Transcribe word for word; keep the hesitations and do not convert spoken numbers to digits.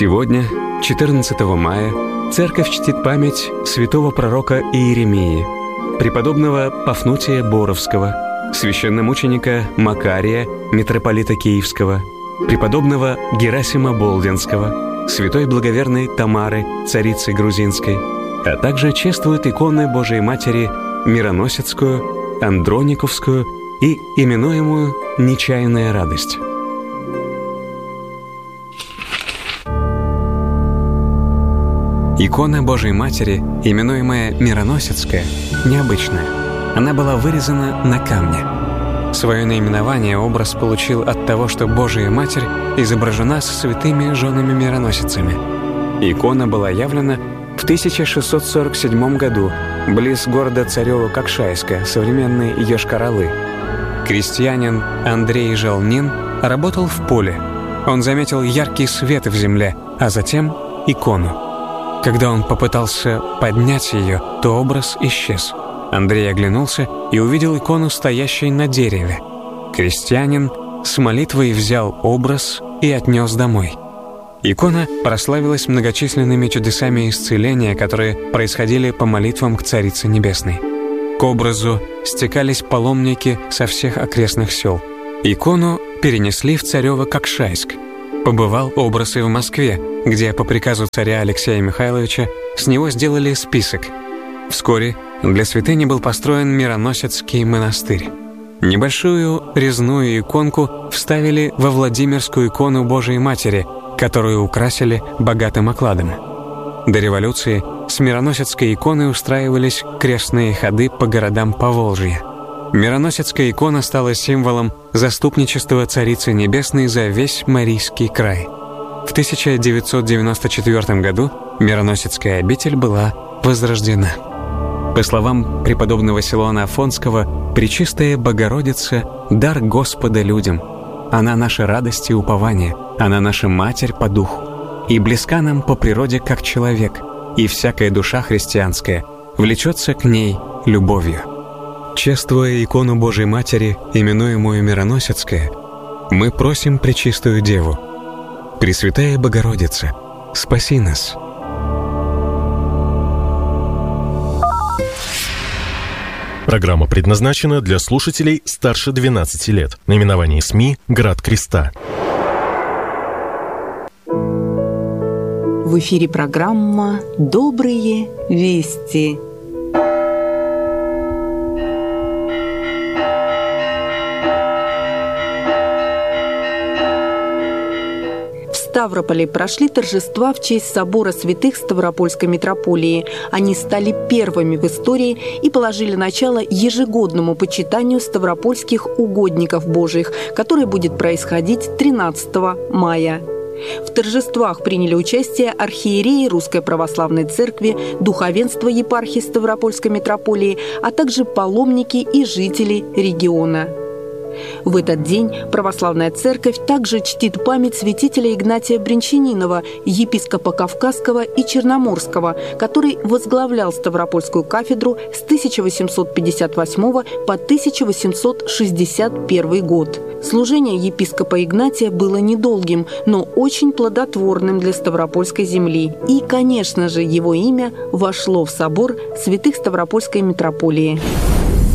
Сегодня, четырнадцатого мая, Церковь чтит память святого пророка Иеремии, преподобного Пафнутия Боровского, священномученика Макария, митрополита Киевского, преподобного Герасима Болдинского, святой благоверной Тамары, царицы грузинской, а также чествуют иконы Божией Матери Мироносецкую, Андрониковскую и именуемую «Нечаянная радость». Икона Божией Матери, именуемая Мироносецкая, необычная. Она была вырезана на камне. Свое наименование образ получил от того, что Божия Матерь изображена со святыми женами-мироносицами. Икона была явлена в тысяча шестьсот сорок седьмом году близ города Царево-Кокшайска, современной Йошкар-Олы. Крестьянин Андрей Желнин работал в поле. Он заметил яркий свет в земле, а затем икону. Когда он попытался поднять ее, то образ исчез. Андрей оглянулся и увидел икону, стоящей на дереве. Крестьянин с молитвой взял образ и отнес домой. Икона прославилась многочисленными чудесами исцеления, которые происходили по молитвам к Царице Небесной. К образу стекались паломники со всех окрестных сел. Икону перенесли в Царево-Кокшайск. Побывал образ и в Москве, где по приказу царя Алексея Михайловича с него сделали список. Вскоре для святыни был построен Мироносецкий монастырь. Небольшую резную иконку вставили во Владимирскую икону Божией Матери, которую украсили богатым окладом. До революции с Мироносецкой иконой устраивались крестные ходы по городам Поволжья. Мироносецкая икона стала символом заступничества Царицы Небесной за весь Марийский край. В тысяча девятьсот девяносто четвёртом году Мироносецкая обитель была возрождена. По словам преподобного Силуана Афонского, Пречистая Богородица – дар Господа людям. Она наша радость и упование, она наша Матерь по духу. И близка нам по природе как человек, и всякая душа христианская влечется к ней любовью. Чествуя икону Божией Матери, именуемую Мироносецкая, мы просим Пречистую Деву: Пресвятая Богородица, спаси нас. Программа предназначена для слушателей старше двенадцати лет. Наименование СМИ «Град Креста». В эфире программа «Добрые вести». В Ставрополе прошли торжества в честь собора святых Ставропольской митрополии. Они стали первыми в истории и положили начало ежегодному почитанию ставропольских угодников Божиих, которое будет происходить тринадцатого мая. В торжествах приняли участие архиереи Русской Православной Церкви, духовенство епархии Ставропольской митрополии, а также паломники и жители региона. В этот день Православная Церковь также чтит память святителя Игнатия Брянчанинова, епископа Кавказского и Черноморского, который возглавлял Ставропольскую кафедру с тысяча восемьсот пятьдесят восьмого по тысяча восемьсот шестьдесят первый год. Служение епископа Игнатия было недолгим, но очень плодотворным для Ставропольской земли. И, конечно же, его имя вошло в собор святых Ставропольской митрополии.